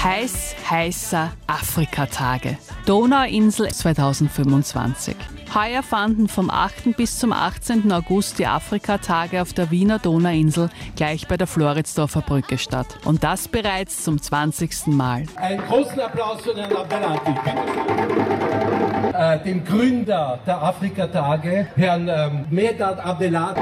heißer Afrika-Tage. Donauinsel 2025. Heuer fanden vom 8. bis zum 18. August die Afrika-Tage auf der Wiener Donauinsel gleich bei der Floridsdorfer Brücke statt. Und das bereits zum 20. Mal. Einen großen Applaus für den Abdelati. Dem Gründer der Afrika-Tage, Herrn Medad Abdelati.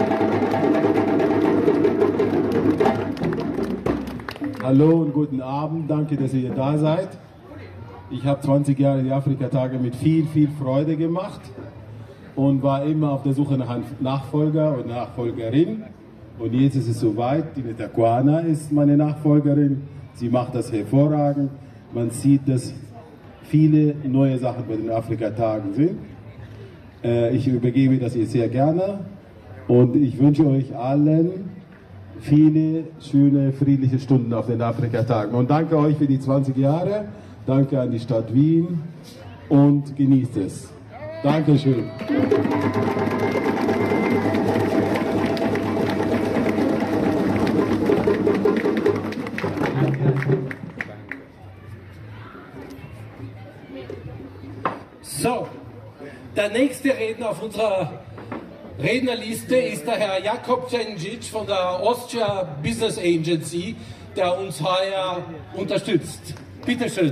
Hallo und guten Abend, danke, dass ihr da seid. Ich habe 20 Jahre die Afrika-Tage mit viel Freude gemacht und war immer auf der Suche nach einem Nachfolger und Nachfolgerin. Und jetzt ist es soweit, die Netaquana ist meine Nachfolgerin. Sie macht das hervorragend. Man sieht, dass viele neue Sachen bei den Afrika-Tagen sind. Ich übergebe das ihr sehr gerne und ich wünsche euch allen viele schöne, friedliche Stunden auf den Afrika-Tagen. Und danke euch für die 20 Jahre, danke an die Stadt Wien und genießt es. Dankeschön. So, der nächste Redner auf unserer Rednerliste ist der Herr Jakob Cengic von der Austria Business Agency, der uns heuer unterstützt. Bitte schön.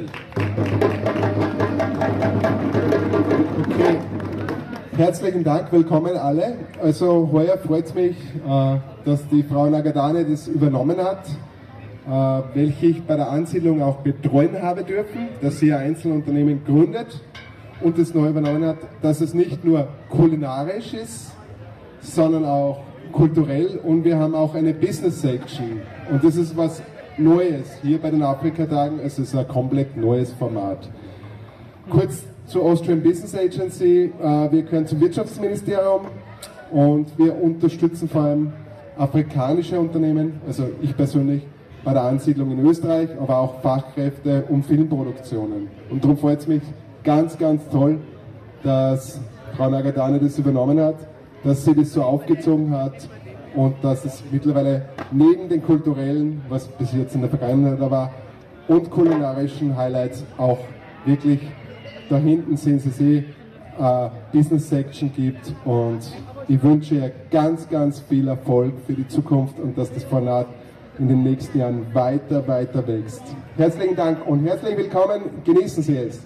Okay. Herzlichen Dank, willkommen alle. Also heuer freut es mich, dass die Frau Nagadane das übernommen hat, welche ich bei der Ansiedlung auch betreuen habe dürfen, dass sie ein Einzelunternehmen gründet und es neu übernommen hat, dass es nicht nur kulinarisch ist, sondern auch kulturell, und wir haben auch eine Business Section und das ist was Neues hier bei den Afrika-Tagen. Es ist ein komplett neues Format. Kurz zur Austrian Business Agency. Wir gehören zum Wirtschaftsministerium und wir unterstützen vor allem afrikanische Unternehmen, also ich persönlich, bei der Ansiedlung in Österreich, aber auch Fachkräfte und Filmproduktionen. Und darum freut es mich ganz toll, dass Frau Nagadane das übernommen hat, dass sie das so aufgezogen hat und dass es mittlerweile neben den kulturellen, was bis jetzt in der Vergangenheit da war, und kulinarischen Highlights auch wirklich da hinten sehen Sie Business Section gibt, und ich wünsche ihr ganz viel Erfolg für die Zukunft und dass das Format in den nächsten Jahren weiter wächst. Herzlichen Dank und herzlich willkommen, genießen Sie es.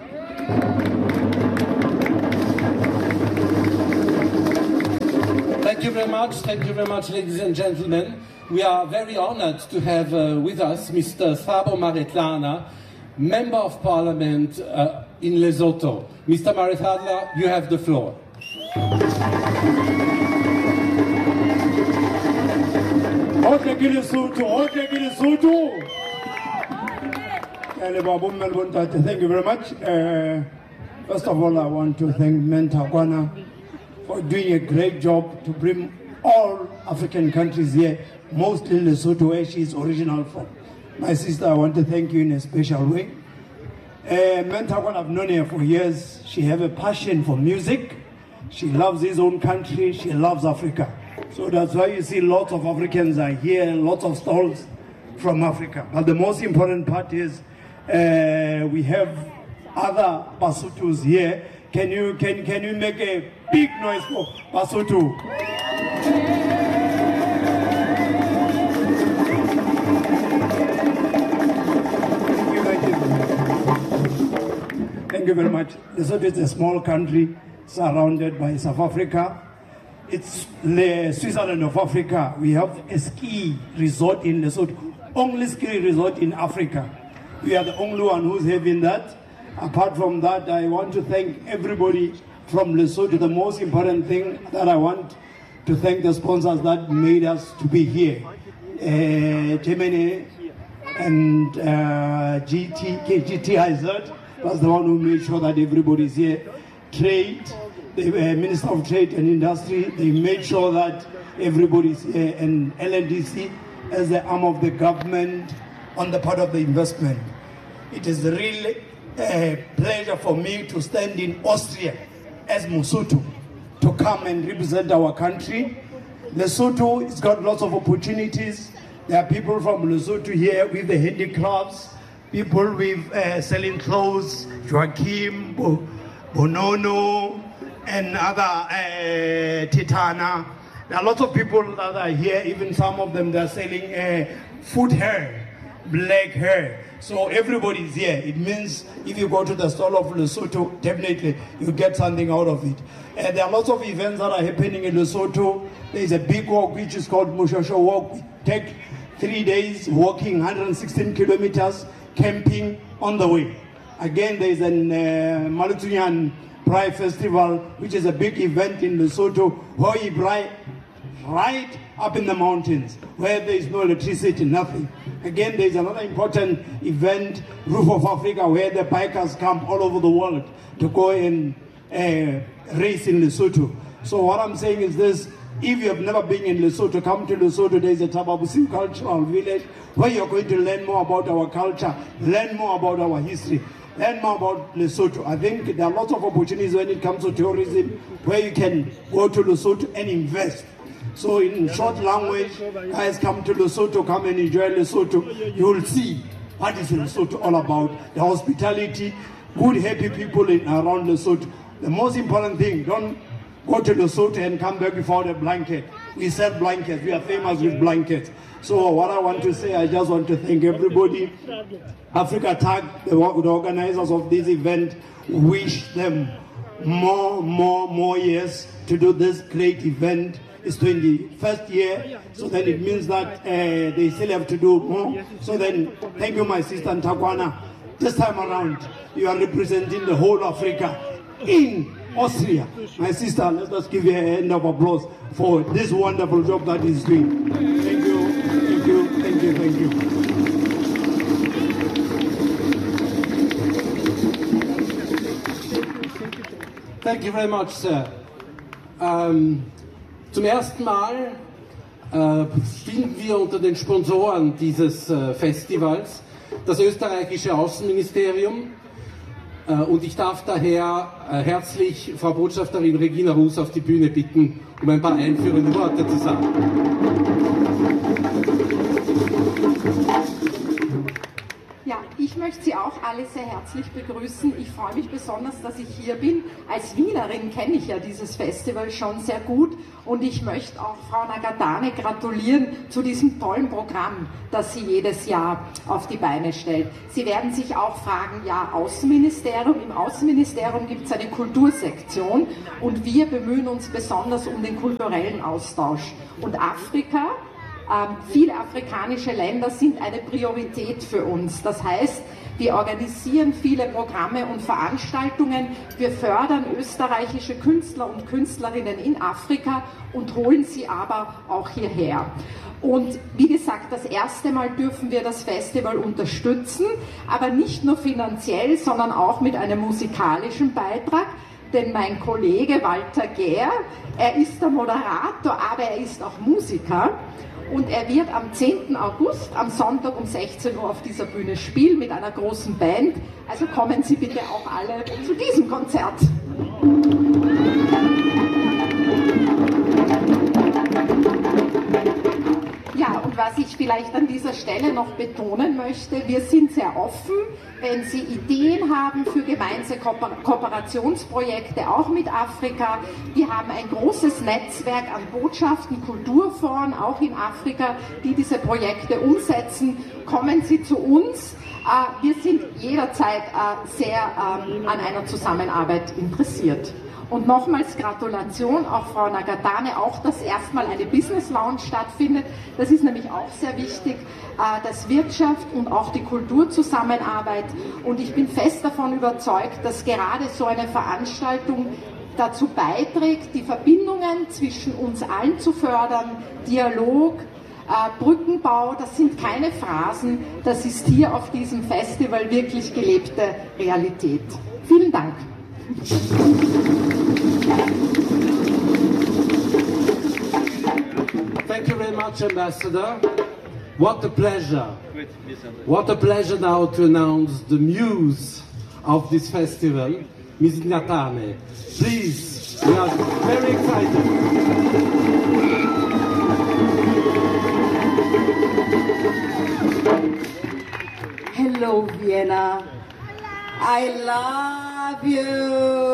Thank you very much, ladies and gentlemen. We are very honored to have with us Mr. Thabo Maretlana, Member of Parliament in Lesotho. Mr. Maretlana, you have the floor. Thank you very much. First of all, I want to thank Netaquana for doing a great job to bring all African countries here, mostly Lesotho, where she is original from. My sister, I want to thank you in a special way. Netaquana, I've known her for years. She has a passion for music. She loves his own country. She loves Africa. So that's why you see lots of Africans are here, lots of stalls from Africa. But the most important part is we have other Basutus here. Can you make a big noise for Basutu? Thank you very much. Lesotho is a small country surrounded by South Africa. It's the Switzerland of Africa. We have a ski resort in Lesotho, only ski resort in Africa. We are the only one who's having that. Apart from that, I want to thank everybody from Lesotho. The most important thing that I want to thank the sponsors that made us to be here. Germany and GTIZ was the one who made sure that everybody is here. Trade, the Minister of Trade and Industry, they made sure that everybody is here. And LNDC as the arm of the government on the part of the investment. It is really a pleasure for me to stand in Austria as Mosotho to come and represent our country. Lesotho has got lots of opportunities. There are people from Lesotho here with the handicrafts, people with selling clothes, Joachim, Bonono, and other Titana. There are lots of people that are here, even some of them that are selling foot hair, black hair. So everybody's here. It means if you go to the stall of Lesotho, definitely you get something out of it. And there are lots of events that are happening in Lesotho. There's a big walk which is called Mushosho Walk. We take 3 days walking 116 kilometers, camping on the way. Again, there's an Malutunian Pride Festival, which is a big event in Lesotho, Hoi Brai, right up in the mountains, where there is no electricity, nothing. Again, there's another important event, Roof of Africa, where the bikers come all over the world to go and race in Lesotho. So what I'm saying is this: if you have never been in Lesotho, come to Lesotho. There's a Tababusi cultural village where you're going to learn more about our culture, learn more about our history, learn more about Lesotho. I think there are lots of opportunities when it comes to tourism where you can go to Lesotho and invest. So in short language, guys, come to Lesotho, come and enjoy Lesotho. You will see what is Lesotho all about. The hospitality, good, happy people around Lesotho. The most important thing, don't go to Lesotho and come back without a blanket. We sell blankets. We are famous with blankets. So what I want to say, I just want to thank everybody. Africa Tag, the organizers of this event, wish them more years to do this great event. It's 21st year, so then it means that they still have to do more. So then, thank you, my sister Ntakwana. This time around, you are representing the whole Africa in Austria. My sister, let us give you a hand of applause for this wonderful job that he's doing. Thank you, thank you, thank you, thank you. Thank you very much, sir. Zum ersten Mal finden wir unter den Sponsoren dieses Festivals das österreichische Außenministerium und ich darf daher herzlich Frau Botschafterin Regina Rus auf die Bühne bitten, um ein paar einführende Worte zu sagen. Ja, ich möchte Sie auch alle sehr herzlich begrüßen. Ich freue mich besonders, dass ich hier bin. Als Wienerin kenne ich ja dieses Festival schon sehr gut und ich möchte auch Frau Nagadane gratulieren zu diesem tollen Programm, das sie jedes Jahr auf die Beine stellt. Sie werden sich auch fragen, ja, Außenministerium. Im Außenministerium gibt es eine Kultursektion und wir bemühen uns besonders um den kulturellen Austausch. Und Afrika, viele afrikanische Länder sind eine Priorität für uns. Das heißt, wir organisieren viele Programme und Veranstaltungen. Wir fördern österreichische Künstler und Künstlerinnen in Afrika und holen sie aber auch hierher. Und wie gesagt, das erste Mal dürfen wir das Festival unterstützen, aber nicht nur finanziell, sondern auch mit einem musikalischen Beitrag. Denn mein Kollege Walter Gehr, er ist der Moderator, aber er ist auch Musiker. Und er wird am 10. August, am Sonntag um 16 Uhr auf dieser Bühne spielen mit einer großen Band. Also kommen Sie bitte auch alle zu diesem Konzert. Ja, und was ich vielleicht an dieser Stelle noch betonen möchte, wir sind sehr offen, wenn Sie Ideen haben für gemeinsame Kooperationsprojekte, auch mit Afrika. Wir haben ein großes Netzwerk an Botschaften, Kulturforen, auch in Afrika, die diese Projekte umsetzen. Kommen Sie zu uns. Wir sind jederzeit sehr an einer Zusammenarbeit interessiert. Und nochmals Gratulation, auch Frau Nagadane, auch dass erstmal eine Business Lounge stattfindet. Das ist nämlich auch sehr wichtig, dass Wirtschaft und auch die Kultur zusammenarbeit. Und ich bin fest davon überzeugt, dass gerade so eine Veranstaltung dazu beiträgt, die Verbindungen zwischen uns allen zu fördern, Dialog, Brückenbau, das sind keine Phrasen, das ist hier auf diesem Festival wirklich gelebte Realität. Vielen Dank. Thank you very much, Ambassador. What a pleasure. What a pleasure now to announce the muse of this festival, Ms. Nagadane. Please, we are very excited. Hello, Vienna. I love you.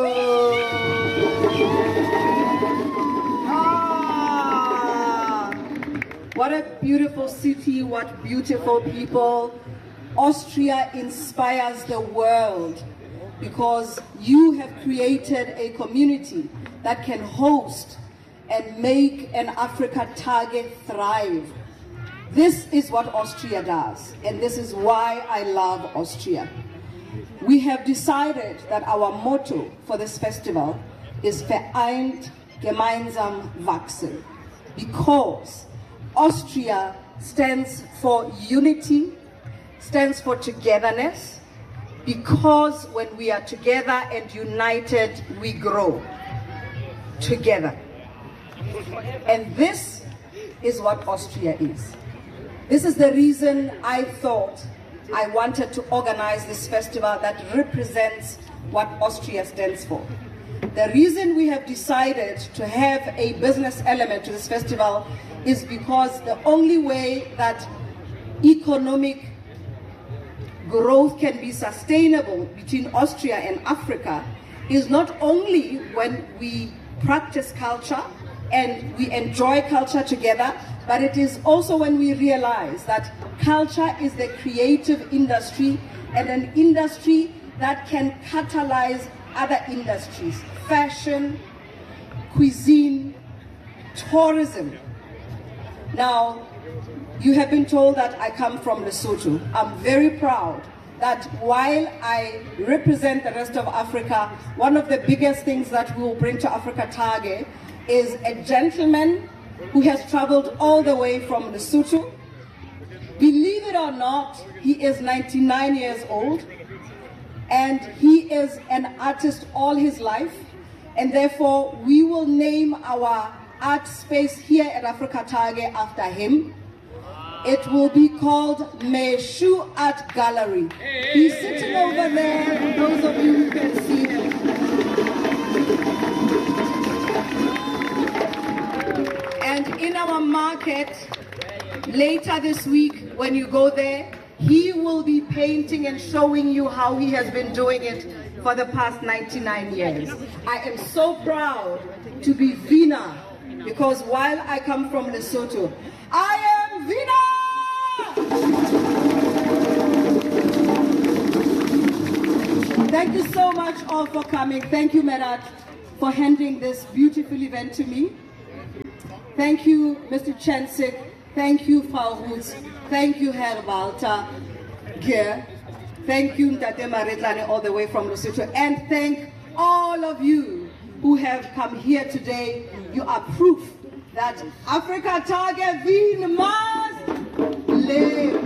What a beautiful city, what beautiful people. Austria inspires the world because you have created a community that can host and make an Africa Target thrive. This is what Austria does, and this is why I love Austria. We have decided that our motto for this festival is Vereint, gemeinsam wachsen, because Austria stands for unity, stands for togetherness, because when we are together and united, we grow together. And this is what Austria is. This is the reason I thought I wanted to organize this festival that represents what Austria stands for. The reason we have decided to have a business element to this festival is because the only way that economic growth can be sustainable between Austria and Africa is not only when we practice culture and we enjoy culture together, but it is also when we realize that culture is the creative industry and an industry that can catalyze other industries, fashion, cuisine, tourism. Now, you have been told that I come from Lesotho. I'm very proud that while I represent the rest of Africa, one of the biggest things that we will bring to Africa Target is a gentleman who has traveled all the way from Lesotho. Believe it or not, he is 99 years old and he is an artist all his life, and therefore we will name our art space here at Africa Target after him. It will be called Meshu Art Gallery. He's sitting over there, those of you who can see him. And in our market, later this week, when you go there, he will be painting and showing you how he has been doing it for the past 99 years. I am so proud to be Vina, because while I come from Lesotho, I am Vina! Thank you so much all for coming. Thank you, Merat, for handing this beautiful event to me. Thank you, Mr. Chensik. Thank you, Frau Roots. Thank you, Herr Walter Geer. Thank you, Ntate Maritlane, all the way from Lesotho. And thank all of you who have come here today. You are proof that Africa Target Wien must live.